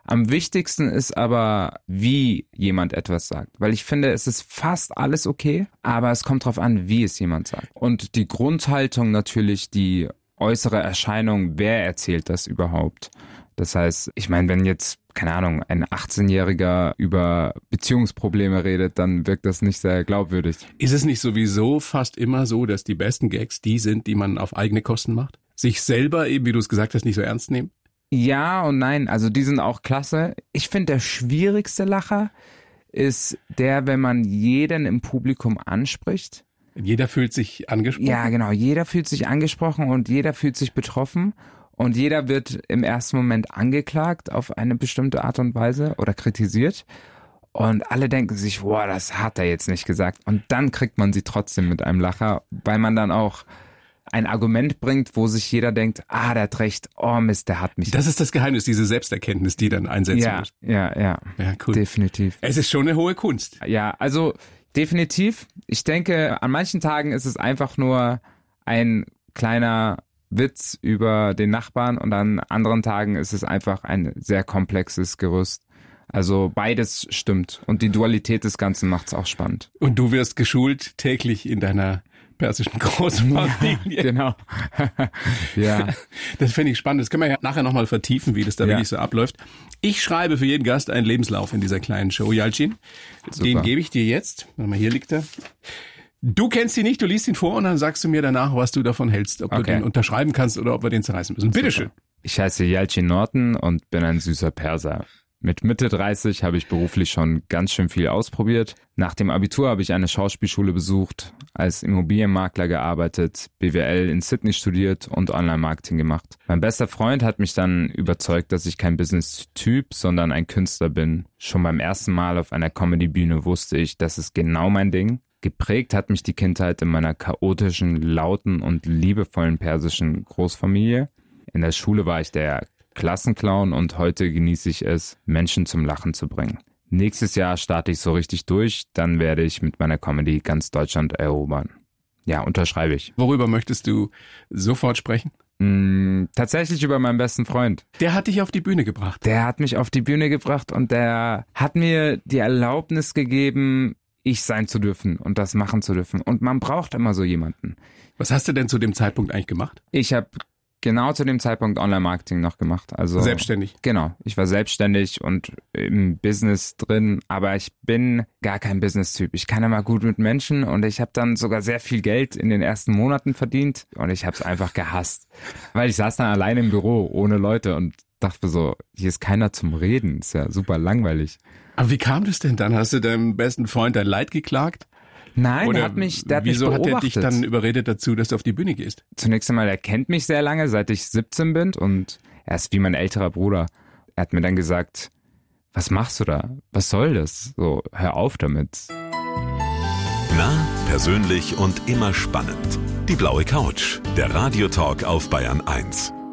Am wichtigsten ist aber, wie jemand etwas sagt. Weil ich finde, es ist fast alles okay, aber es kommt drauf an, wie es jemand sagt. Und die Grundhaltung natürlich, die äußere Erscheinung, wer erzählt das überhaupt? Das heißt, ich meine, wenn jetzt, keine Ahnung, ein 18-Jähriger über Beziehungsprobleme redet, dann wirkt das nicht sehr glaubwürdig. Ist es nicht sowieso fast immer so, dass die besten Gags die sind, die man auf eigene Kosten macht? Sich selber eben, wie du es gesagt hast, nicht so ernst nehmen? Ja und nein, also die sind auch klasse. Ich finde, der schwierigste Lacher ist der, wenn man jeden im Publikum anspricht. Jeder fühlt sich angesprochen? Ja, genau. Jeder fühlt sich angesprochen und jeder fühlt sich betroffen. Und jeder wird im ersten Moment angeklagt auf eine bestimmte Art und Weise oder kritisiert. Und alle denken sich, boah, das hat er jetzt nicht gesagt. Und dann kriegt man sie trotzdem mit einem Lacher, weil man dann auch ein Argument bringt, wo sich jeder denkt, der hat recht, oh Mist, der hat mich. Das ist das Geheimnis, diese Selbsterkenntnis, die dann einsetzen muss. Ja, cool. Definitiv. Es ist schon eine hohe Kunst. Ja, also definitiv. Ich denke, an manchen Tagen ist es einfach nur ein kleiner Witz über den Nachbarn und an anderen Tagen ist es einfach ein sehr komplexes Gerüst. Also beides stimmt und die Dualität des Ganzen macht es auch spannend. Und du wirst geschult täglich in deiner persischen Großfamilie. Ja, genau. Ja. Das finde ich spannend. Das können wir ja nachher nochmal vertiefen, wie das da wirklich so abläuft. Ich schreibe für jeden Gast einen Lebenslauf in dieser kleinen Show, Yalcin. Den gebe ich dir jetzt. Warte mal, hier liegt er. Du kennst ihn nicht, du liest ihn vor und dann sagst du mir danach, was du davon hältst. Ob du den unterschreiben kannst oder ob wir den zerreißen müssen. Bitteschön. Ich heiße Yalcin Norton und bin ein süßer Perser. Mit Mitte 30 habe ich beruflich schon ganz schön viel ausprobiert. Nach dem Abitur habe ich eine Schauspielschule besucht, als Immobilienmakler gearbeitet, BWL in Sydney studiert und Online-Marketing gemacht. Mein bester Freund hat mich dann überzeugt, dass ich kein Business-Typ, sondern ein Künstler bin. Schon beim ersten Mal auf einer Comedy-Bühne wusste ich, das ist genau mein Ding. Geprägt hat mich die Kindheit in meiner chaotischen, lauten und liebevollen persischen Großfamilie. In der Schule war ich der Klassenclown und heute genieße ich es, Menschen zum Lachen zu bringen. Nächstes Jahr starte ich so richtig durch, dann werde ich mit meiner Comedy ganz Deutschland erobern. Ja, unterschreibe ich. Worüber möchtest du sofort sprechen? Tatsächlich über meinen besten Freund. Der hat dich auf die Bühne gebracht. Der hat mich auf die Bühne gebracht und der hat mir die Erlaubnis gegeben, ich sein zu dürfen und das machen zu dürfen. Und man braucht immer so jemanden. Was hast du denn zu dem Zeitpunkt eigentlich gemacht? Ich habe genau zu dem Zeitpunkt Online-Marketing noch gemacht. Also selbstständig? Genau. Ich war selbstständig und im Business drin, aber ich bin gar kein Business-Typ. Ich kann immer gut mit Menschen und ich habe dann sogar sehr viel Geld in den ersten Monaten verdient und ich habe es einfach gehasst. Weil ich saß dann alleine im Büro ohne Leute und dachte so, hier ist keiner zum Reden. Ist ja super langweilig. Aber wie kam das denn dann? Hast du deinem besten Freund dein Leid geklagt? Nein, oder der hat mich beobachtet. Wieso hat er dich dann überredet dazu, dass du auf die Bühne gehst? Zunächst einmal, er kennt mich sehr lange, seit ich 17 bin und er ist wie mein älterer Bruder. Er hat mir dann gesagt, was machst du da? Was soll das? So, hör auf damit. Nah, persönlich und immer spannend. Die blaue Couch, der Radiotalk auf Bayern 1.